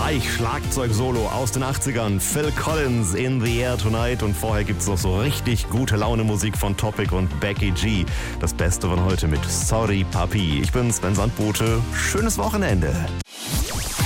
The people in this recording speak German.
Weich Schlagzeug-Solo aus den 80ern. Phil Collins, In the Air Tonight. Und vorher gibt's noch so richtig gute Laune-Musik von Topic und Becky G. Das Beste von heute mit Sorry Papi. Ich bin Sven Sandbote. Schönes Wochenende.